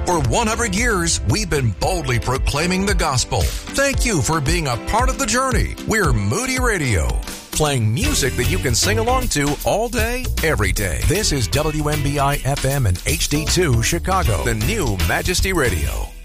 For 100 years, we've been boldly proclaiming the gospel. Thank you for being a part of the journey. We're Moody Radio, playing music that you can sing along to all day, every day. This is WMBI FM and HD2 Chicago, the new Majesty Radio.